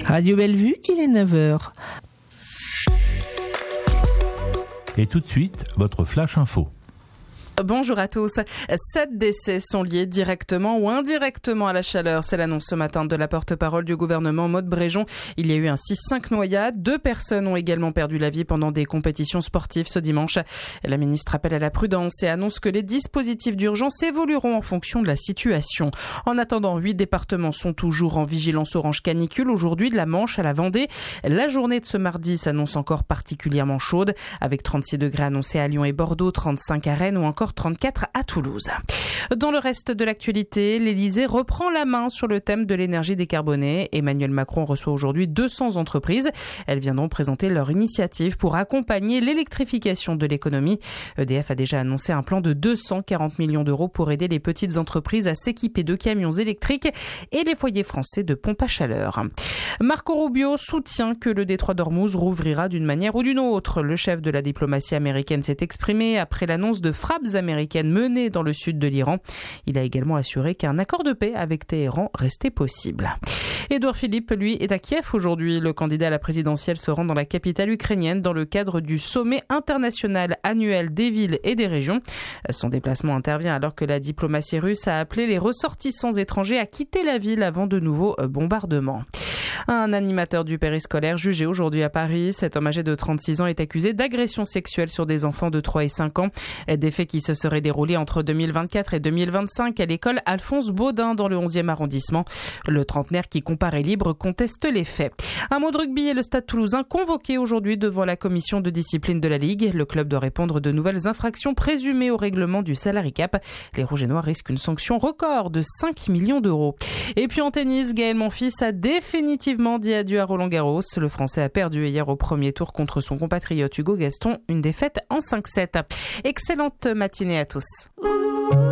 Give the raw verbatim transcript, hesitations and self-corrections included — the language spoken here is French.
Radio Bellevue, il est neuf heures. Et tout de suite, votre flash info. Bonjour à tous. Sept décès sont liés directement ou indirectement à la chaleur. C'est l'annonce ce matin de la porte-parole du gouvernement, Maude Bréjon. Il y a eu ainsi cinq noyades. Deux personnes ont également perdu la vie pendant des compétitions sportives ce dimanche. La ministre appelle à la prudence et annonce que les dispositifs d'urgence évolueront en fonction de la situation. En attendant, huit départements sont toujours en vigilance orange canicule. Aujourd'hui, de la Manche à la Vendée. La journée de ce mardi s'annonce encore particulièrement chaude, avec trente-six degrés annoncés à Lyon et Bordeaux, trente-cinq à Rennes ou encore trente-quatre à Toulouse. Dans le reste de l'actualité, l'Elysée reprend la main sur le thème de l'énergie décarbonée. Emmanuel Macron reçoit aujourd'hui deux cents entreprises. Elles viendront présenter leur initiative pour accompagner l'électrification de l'économie. E D F a déjà annoncé un plan de deux cent quarante millions d'euros pour aider les petites entreprises à s'équiper de camions électriques et les foyers français de pompes à chaleur. Marco Rubio soutient que le détroit d'Ormuz rouvrira d'une manière ou d'une autre. Le chef de la diplomatie américaine s'est exprimé après l'annonce de frappes américaine menée dans le sud de l'Iran. Il a également assuré qu'un accord de paix avec Téhéran restait possible. Édouard Philippe, lui, est à Kiev aujourd'hui. Le candidat à la présidentielle se rend dans la capitale ukrainienne dans le cadre du sommet international annuel des villes et des régions. Son déplacement intervient alors que la diplomatie russe a appelé les ressortissants étrangers à quitter la ville avant de nouveaux bombardements. Un animateur du périscolaire jugé aujourd'hui à Paris. Cet homme âgé de trente-six ans est accusé d'agression sexuelle sur des enfants de trois et cinq ans. Des faits qui se seraient déroulés entre deux mille vingt-quatre et deux mille vingt-cinq à l'école Alphonse Baudin dans le onzième arrondissement. Le trentenaire qui comparaît libre conteste les faits. Un mot de rugby et le Stade Toulousain convoqué aujourd'hui devant la commission de discipline de la Ligue. Le club doit répondre de nouvelles infractions présumées au règlement du salary cap. Les Rouges et Noirs risquent une sanction record de cinq millions d'euros. Et puis en tennis, Gaël Monfils a définitivement dit adieu à Roland Garros. Le Français a perdu hier au premier tour contre son compatriote Hugo Gaston. Une défaite en cinq sept. Excellente matinée à tous.